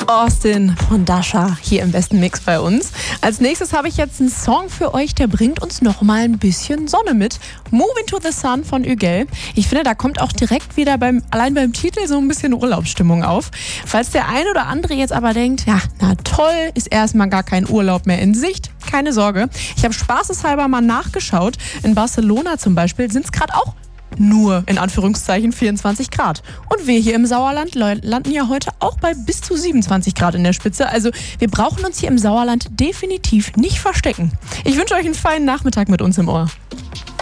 Austin von Dasha hier im besten Mix bei uns. Als nächstes habe ich jetzt einen Song für euch, der bringt uns noch mal ein bisschen Sonne mit. Moving to the Sun von Ügel. Ich finde, da kommt auch direkt wieder allein beim Titel so ein bisschen Urlaubsstimmung auf. Falls der ein oder andere jetzt aber denkt, ja, na toll, ist erstmal gar kein Urlaub mehr in Sicht. Keine Sorge. Ich habe spaßeshalber mal nachgeschaut. In Barcelona zum Beispiel sind es gerade auch nur, in Anführungszeichen, 24 Grad. Und wir hier im Sauerland landen ja heute auch bei bis zu 27 Grad in der Spitze. Also wir brauchen uns hier im Sauerland definitiv nicht verstecken. Ich wünsche euch einen feinen Nachmittag mit uns im Ohr.